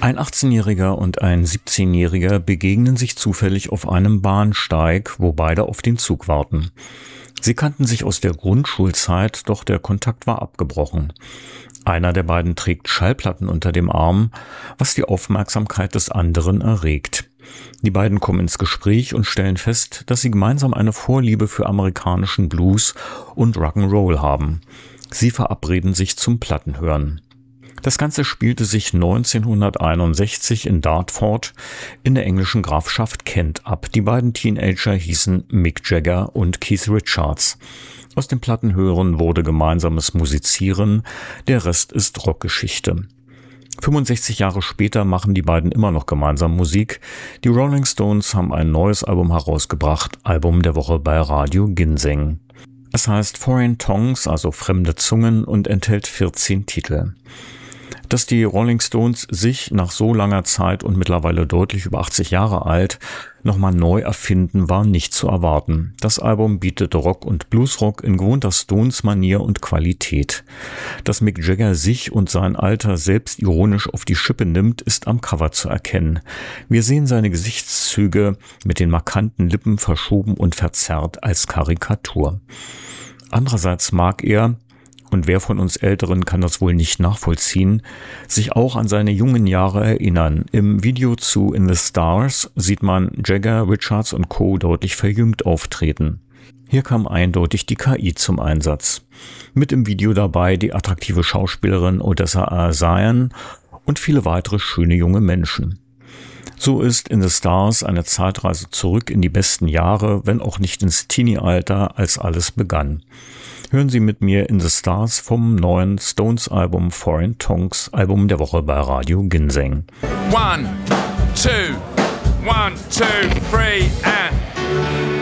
Ein 18-Jähriger und ein 17-Jähriger begegnen sich zufällig auf einem Bahnsteig, wo beide auf den Zug warten. Sie kannten sich aus der Grundschulzeit, doch der Kontakt war abgebrochen. Einer der beiden trägt Schallplatten unter dem Arm, was die Aufmerksamkeit des anderen erregt. Die beiden kommen ins Gespräch und stellen fest, dass sie gemeinsam eine Vorliebe für amerikanischen Blues und Rock'n'Roll haben. Sie verabreden sich zum Plattenhören. Das Ganze spielte sich 1961 in Dartford in der englischen Grafschaft Kent ab. Die beiden Teenager hießen Mick Jagger und Keith Richards. Aus dem Plattenhören wurde gemeinsames Musizieren, der Rest ist Rockgeschichte. 65 Jahre später machen die beiden immer noch gemeinsam Musik. Die Rolling Stones haben ein neues Album herausgebracht, Album der Woche bei Radio Ginseng. Es heißt Foreign Tongues, also fremde Zungen, und enthält 14 Titel. Dass die Rolling Stones sich nach so langer Zeit und mittlerweile deutlich über 80 Jahre alt nochmal neu erfinden, war nicht zu erwarten. Das Album bietet Rock und Bluesrock in gewohnter Stones-Manier und Qualität. Dass Mick Jagger sich und sein Alter selbst ironisch auf die Schippe nimmt, ist am Cover zu erkennen. Wir sehen seine Gesichtszüge mit den markanten Lippen verschoben und verzerrt als Karikatur. Andererseits mag er, und wer von uns Älteren kann das wohl nicht nachvollziehen, sich auch an seine jungen Jahre erinnern. Im Video zu In the Stars sieht man Jagger, Richards und Co. deutlich verjüngt auftreten. Hier kam eindeutig die KI zum Einsatz. Mit im Video dabei die attraktive Schauspielerin Odessa A'zion und viele weitere schöne junge Menschen. So ist In the Stars eine Zeitreise zurück in die besten Jahre, wenn auch nicht ins Teenie-Alter, als alles begann. Hören Sie mit mir In the Stars vom neuen Stones-Album Foreign Tongues, Album der Woche bei Radio Ginseng. 1, 2, 1, 2, 3 and